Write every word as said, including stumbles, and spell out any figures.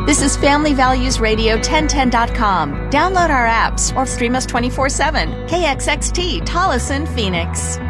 This is Family Values Radio ten ten dot com. Download our apps or stream us twenty-four seven. K X X T, Tolleson, Phoenix.